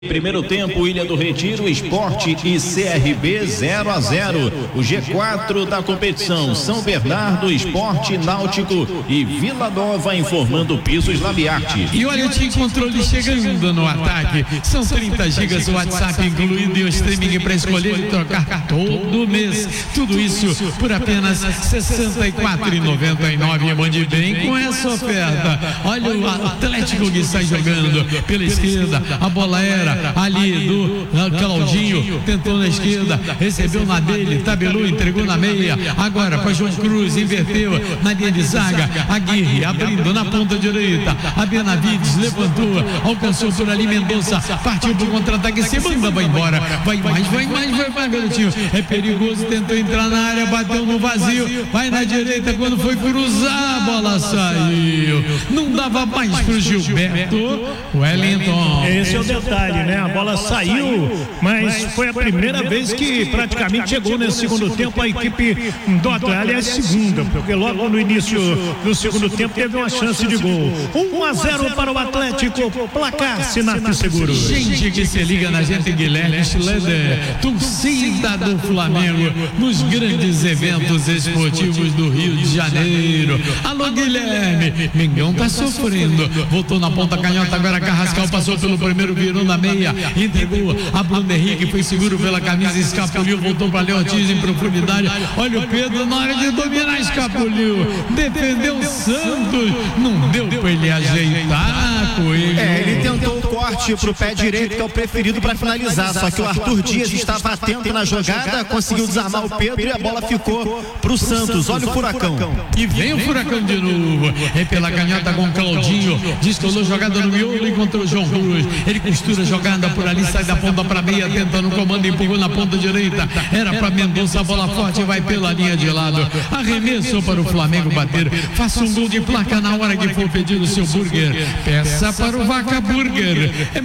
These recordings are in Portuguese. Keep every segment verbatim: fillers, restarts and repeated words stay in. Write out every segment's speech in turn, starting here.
Primeiro tempo, Ilha do Retiro, Sport e C R B zero a zero. O G quatro da competição, São Bernardo, Sport, Náutico e Vila Nova informando Pisos Labiarte. E olha o time controle chegando no ataque. São trinta gigas o WhatsApp incluído e o streaming para escolher e trocar todo mês. Tudo isso por apenas sessenta e quatro reais e noventa e nove centavos. Mande bem com essa oferta. Olha o Atlético que está jogando pela esquerda. A bola era ali do Claudinho, tentou na esquerda, recebeu na dele, tabelou, entregou na meia, agora para João Cruz, inverteu na linha de zaga, Aguirre abrindo na ponta direita, a Benavides levantou, alcançou por ali Mendonça, partiu pro contra-ataque, se manda, vai embora, vai mais, vai mais, vai mais, garotinho, é perigoso, tentou entrar na área, bateu no vazio, vai na direita, quando foi cruzar, a bola saiu, não dava mais pro Gilberto Wellington. Esse é o detalhe, né? A bola saiu, mas foi a primeira vez que praticamente chegou nesse segundo tempo a equipe do Atlético, aliás, segunda, porque logo no início do segundo tempo teve uma chance de gol. um a zero para o Atlético, placar Sinap Seguro. Gente que se liga na gente, Guilherme Schleder, torcida do Flamengo nos grandes eventos esportivos do Rio de Janeiro. Alô, Guilherme, Mengão tá sofrendo, voltou na ponta canhota, agora Carrascal passou pelo primeiro, virou na meia, entregou a Bruno Henrique, foi seguro pela camisa, escapuliu, voltou para Léo Ortiz em profundidade. Olha o Pedro na hora de dominar, escapuliu, defendeu o Santos, não deu para ele ajeitar, Coelho. É, ele tentou o corte pro pé direito, que é o preferido para finalizar, só que o Arthur Dias estava atento na jogada, conseguiu desarmar o Pedro e a bola ficou pro Santos. Olha o Furacão. E vem o Furacão de novo, é pela canhota com Claudinho, descolou jogada no miolo, encontrou João Cruz, ele costura jogada por ali, sai da ponta para meia, tenta no comando, empurrou na ponta direita, era para Mendonça, a bola forte vai pela linha de lado, arremesso para o Flamengo bater, faça um gol de placa na hora que for pedir o seu burger, peça para o Vaca Burger, é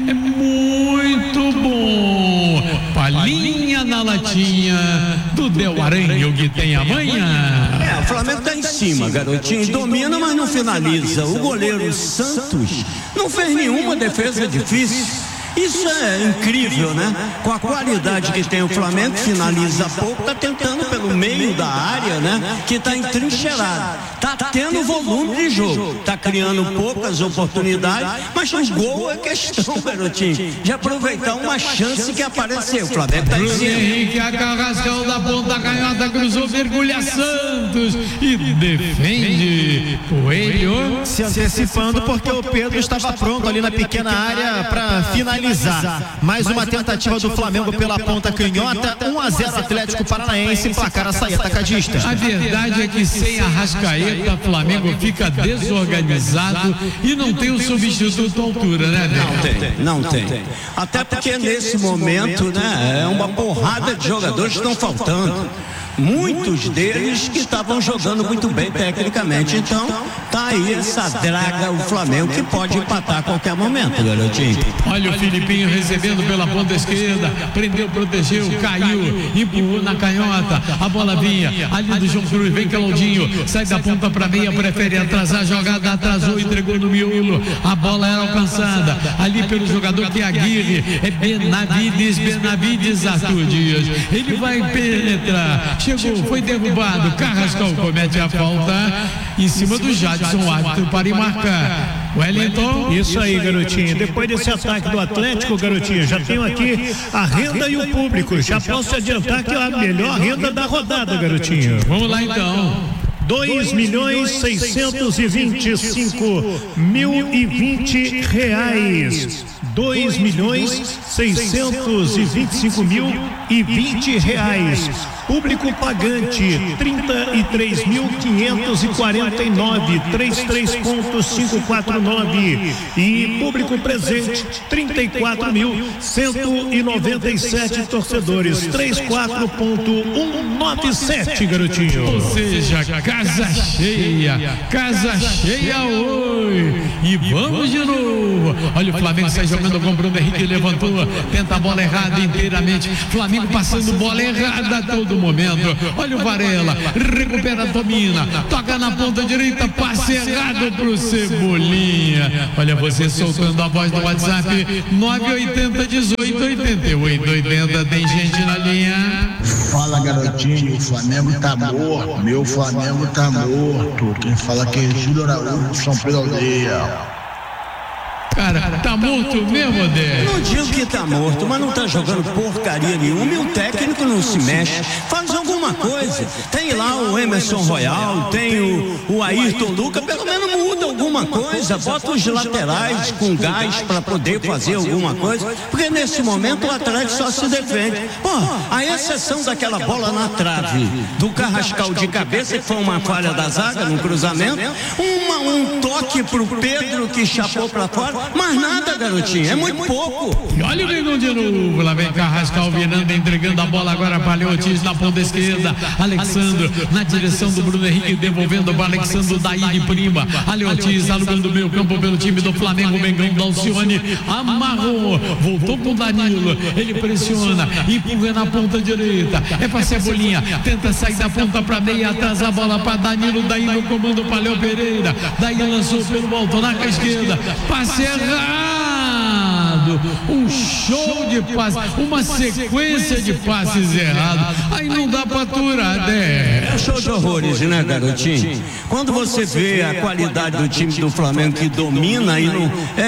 muito bom, palhinha na latinha do Del Aranha, o que tem amanhã. É, o Flamengo tá em cima, garotinho, domina, mas não finaliza. O goleiro Santos não fez nenhuma defesa difícil. Isso é incrível, né? Com a qualidade que tem o Flamengo, finaliza pouco, tá tentando pelo meio da área, né? Que tá entrincheirado, tá tendo volume de jogo, tá criando poucas oportunidades, mas o gol é questão, garotinho, de aproveitar uma chance que apareceu. O Flamengo tá em Bruno cima. Henrique, a Carrascal da ponta canhota, cruzou, mergulha Santos e defende. Coelho Se antecipando porque o Pedro estava pronto ali na pequena área para finalizar. Mais uma tentativa do Flamengo pela ponta canhota, um a zero Atlético Paranaense, placar açaí atacadista. A verdade é que sem a Arrascaeta, o Flamengo fica desorganizado e não tem um substituto à altura, né, Deco? Não tem, não tem. Até porque nesse momento, né, é uma porrada de jogadores que estão faltando. Muitos deles que estavam jogando muito bem tecnicamente. Então, tá aí essa draga, o Flamengo, que pode empatar a qualquer momento, garotinho. Olha o Filipinho recebendo pela ponta esquerda, prendeu, protegeu, caiu, empurrou na canhota, a bola vinha, ali do João Cruz, vem Claudinho, sai da ponta para meia, prefere atrasar a jogada, atrasou, entregou no miolo, a bola era alcançada, ali pelo jogador que é Aguirre, é Benavides, Benavides Arthur Dias, ele vai penetrar, chegou, foi derrubado, Carrascal comete a falta em cima do Jadson, árbitro para marcar. Wellington. Isso aí, garotinho. Depois desse ataque do Atlético, garotinho, já tenho aqui a renda e o público. Já posso adiantar que é a melhor renda da rodada, garotinho. Vamos lá então. Dois milhões seiscentos e vinte e cinco mil e vinte reais. Dois milhões seiscentos e vinte e cinco mil e vinte reais. Público pagante trinta e três mil quinhentos e quarenta e nove, trinta e três ponto quinhentos e quarenta e nove, e público presente trinta e quatro mil cento e noventa e sete torcedores, trinta e quatro ponto cento e noventa e sete, garotinho. Ou seja, casa cheia, casa cheia, oi, e vamos de novo. Olha o Flamengo sai jogando com o Bruno Henrique, levantou, tenta a bola errada inteiramente, Flamengo passando bola errada a todo todo momento. Olha o Varela, recupera, domina, toca na ponta direita, passe errado pro Cebolinha. Olha você soltando a voz no WhatsApp nove oitenta, dezoito, oitenta e oito, oitenta. Tem gente na linha. Fala, garotinho, o Flamengo tá morto, meu Flamengo tá morto. Quem fala que é Júlio Araújo, São Pedro Aldeia. Cara, tá morto mesmo, Adé? Não digo que tá morto, mas não tá jogando porcaria nenhuma e o técnico não se mexe. Faz alguma coisa. Tem lá o Emerson Royal, tem o, o Ayrton Lucas, pelo menos muda alguma coisa. Bota os laterais com gás pra poder fazer alguma coisa. Porque nesse momento o Atlético só se defende. Pô, a exceção daquela bola na trave do Carrascal de cabeça, que foi uma falha da zaga no cruzamento, uma, um toque pro Pedro que chapou pra fora. Mas nada, garotinho, é muito pouco. E olha o Mengão de novo. Lá vem Carrascal virando, entregando a bola agora para Leotis na ponta esquerda. Alexandro na direção do Bruno Henrique, devolvendo para Alexandro daí de prima. A Leotis alugando o meio campo pelo time do Flamengo. Mengão da Alcione amarrou, voltou com o Danilo. Ele pressiona, empurra na ponta direita. É para Cebolinha, tenta sair da ponta para meia, atrás a bola para Danilo. Daí no comando para Léo Pereira. Daí lançou pelo alto na esquerda. Passe errado, um show de passes, uma sequência de passes errados. Aí não dá pra aturar, né? É show de horrores, né, garotinho? Quando você vê a qualidade do time do Flamengo que domina e não. É,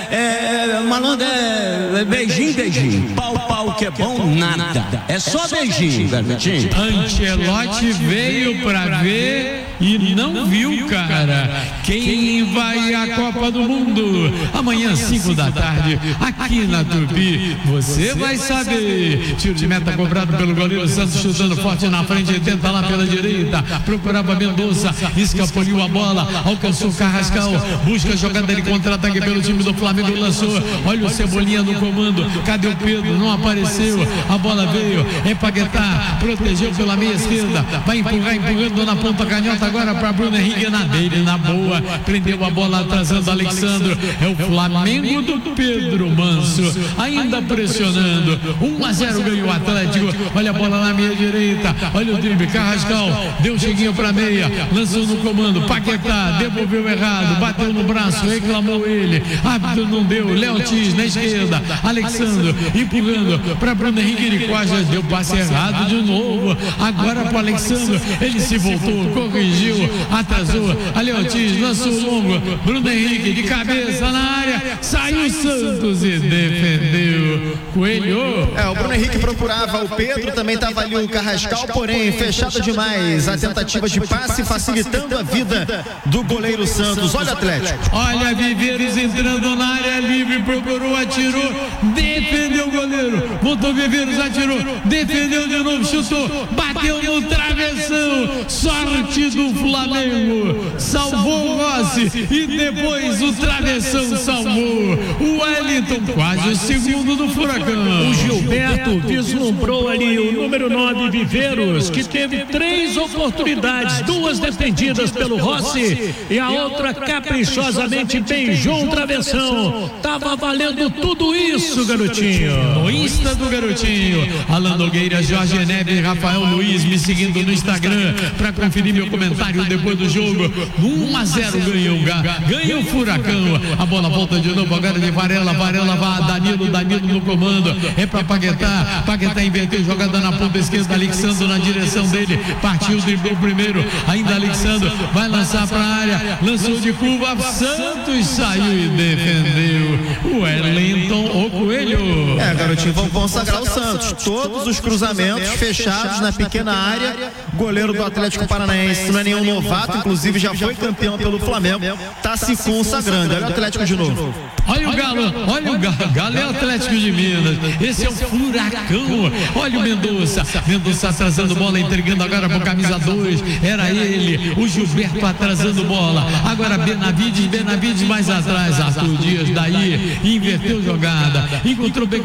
é, é malandro, é, é beijinho, beijinho. Pau, pau que é bom, nada. É só beijinho, garotinho. Ancelotti veio pra ver e não viu, cara. Quem vai à Copa do Mundo? Amanhã, cinco da tarde, aqui na Tupi, você vai saber. Tiro de meta cobrado pelo goleiro Santos, chutando forte na frente, tenta lá pela direita, procurava Mendonça, escapuliu a bola, alcançou Carrascal, busca a jogada de contra-ataque pelo time do Flamengo, lançou, olha o Cebolinha no comando, cadê o Pedro? Não apareceu, a bola veio, é Paquetá, protegeu pela meia esquerda, vai empurrar, empurrando na ponta canhota agora para Bruno Henrique, na dele, na boa, prendeu a bola atrasando Alexandre. É o Flamengo do Pedro Manso, ainda pressionando. um a zero ganhou o Atlético. Olha a bola na meia direita. Olha o drible. Carrascal deu um cheguinho para meia, lançou no comando. Paquetá devolveu errado, bateu no braço, reclamou ele. Árbitro não deu. Leotis na esquerda. Alexandre empurrando para Bruno Henrique de Costa. Deu passe errado de novo. Agora para o Alexandre. Ele se voltou, corrigiu, atrasou. A Leotis lançou longo. Bruno Henrique de cabeça na área, saiu Santos e defendeu. Coelho. É, o Bruno Henrique procurava o Pedro, também estava ali o Carrascal, porém fechada demais a tentativa de passe, facilitando a vida do goleiro Santos. Olha o Atlético. Olha Viveiros entrando na área livre, procurou, atirou, defendeu o goleiro. Voltou Viveiros, atirou, defendeu de novo, chutou, bateu no travessão. Sorte do Flamengo, salvou o Rossi e depois o travessão salvou o Wellington, quase o segundo do Furacão. O Gilberto vislumbrou ali o número nove Viveiros, que teve três oportunidades, duas defendidas pelo Rossi e a outra caprichosamente beijou o travessão. Tava valendo tudo isso, garotinho. No Insta do garotinho, Alan Nogueira, Jorge Neves, Rafael Luiz me seguindo no Instagram para conferir meu comentário depois do jogo. um a zero ganhou o Gá, ganha o Furacão. A bola volta de novo agora de Varela, Varela vai, Danilo, Danilo no comando, é para Paquetá, Paquetá inverteu, jogada na ponta esquerda, Alexandre na direção dele, partiu, driblou primeiro, ainda Alexandre, vai lançar para a área, lançou de curva, Santos saiu e defendeu o Wellington, o Coelho. É, garotinho, vão consagrar o Santos, todos os cruzamentos fechados na pequena área, goleiro do Atlético Paranaense, não é nenhum novato, inclusive já foi campeão pelo Flamengo, tá se consagrando. Olha o Atlético de novo. Olha o Galo, olha o Galo, Galo é o Atlético de Minas, esse é o Furacão. Olha o Mendonça, Mendonça atrasando bola, entregando agora para o camisa dois, era ele, o Gilberto atrasando bola, agora Benavides, Benavides mais atrás, Arthur Dias daí, inverteu jogada, encontrou bem colocado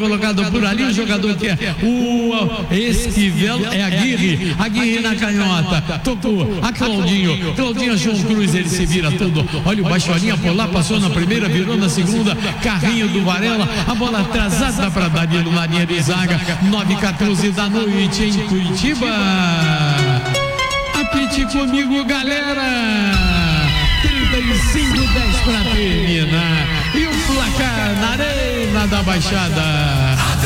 por ali, o jogador que é o Esquivel, é Aguirre, Aguirre na canhota, tocou a Claudinho, Claudinho João Cruz, ele se vira todo, olha o Baixolinha por lá, passou na primeira, virou na segunda, carrinho do Varela, a bola atrasada para Danilo na linha de zaga, nove e quatorze da noite em Curitiba. Apite comigo, galera. trinta e cinco dez para terminar. E o placar na Arena da Baixada.